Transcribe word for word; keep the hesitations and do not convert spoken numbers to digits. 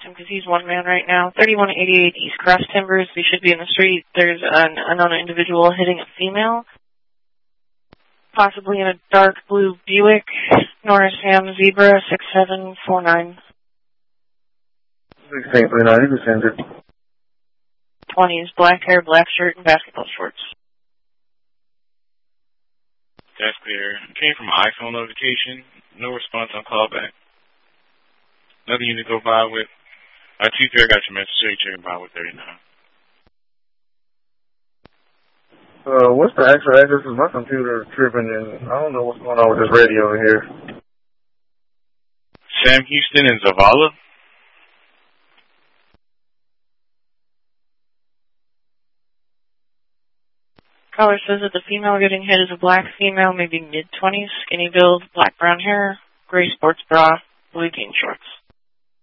him because he's one man right now. thirty-one eighty-eight East Cross Timbers. We should be in the street. There's an unknown individual hitting a female, possibly in a dark blue Buick. Norris Ham Zebra six seven four nine. six eight three nine, you can send it. twenties, black hair, black shirt, and basketball shorts. That's clear. Came from an iPhone notification. No response on callback. Nothing you need to go by with. I T three, I got your message. So you checking by with thirty-nine. Uh, what's the actual address? Because my computer tripping and I don't know what's going on with this radio in here. Sam Houston and Zavala. Caller says that the female getting hit is a black female, maybe mid-twenties, skinny build, black brown hair, gray sports bra, blue jean shorts.